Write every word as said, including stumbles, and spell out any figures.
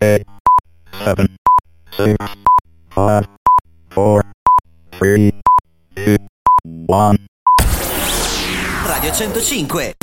eight, seven, six, five, four, three, two, one. Radio centocinque.